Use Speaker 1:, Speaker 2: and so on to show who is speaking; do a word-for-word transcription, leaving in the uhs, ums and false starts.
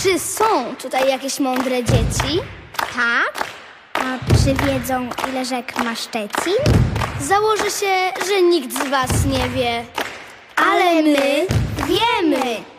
Speaker 1: Czy są tutaj jakieś mądre dzieci?
Speaker 2: Tak? A czy wiedzą, ile rzek ma Szczecin?
Speaker 1: Założę się, że nikt z was nie wie. Ale my wiemy!